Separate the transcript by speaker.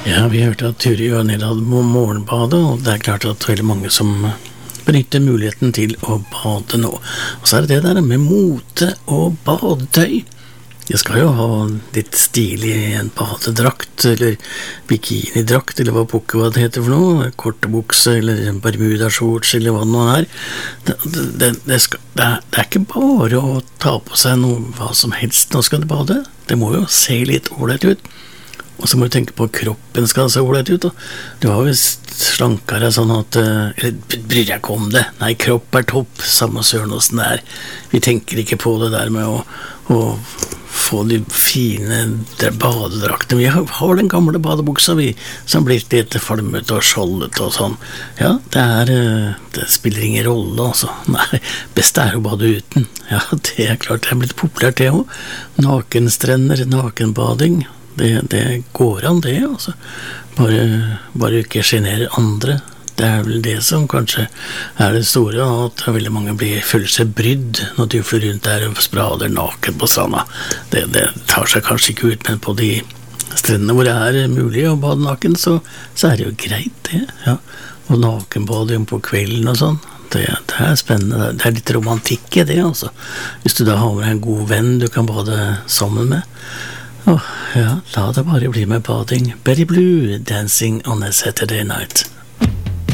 Speaker 1: Ja, vi hørte at Turi var nedad på morgenbadet, og det er klart at veldig mange som benytter muligheten til å bade nå. Og så er det det der med mote og badetøy. Jeg skal jo ha litt stilig en badedrakt, eller bikinidrakt, eller hva pokker hva det heter for noe, kortebukse, eller bermudashorts, eller hva det nå er. Det er ikke bare å ta på seg noe, hva som helst når skal du bade. Det må jo se litt ålreit ut. Og så må du tenke på at kroppen skal se ålreit ut. Du har visst slanka deg sånn at eller bryr deg ikke om det. Nei, kropp er topp, samme søren åssen det er. Vi tenker ikke på det der med å få de fine badedraktene. Vi har den gamle badebuksa vi, som blir litt falmet og skjoldet og sånn. Ja, det spiller ingen rolle, altså. Nei, best er å bade uten. Ja, det er klart det er blitt populært det også. Nakenstrender, nakenbading. Det går an det, altså. Bare ikke generer andre. Det er vel det som kanskje er det store, at veldig mange føler seg brydd når de får rundt der og sprader naken på stranda. Det tar seg kanskje ikke ut, men på de strendene hvor det er mulig å bade naken, så er det jo greit det, ja. Og nakenbading på kvelden og sånn, det er spennende. Det er litt romantikk i det, altså. Hvis du da har med en god venn du kan bade sammen med. Ja, la det bare bli med bading. Betty Blue, Dancing on a Saturday Night.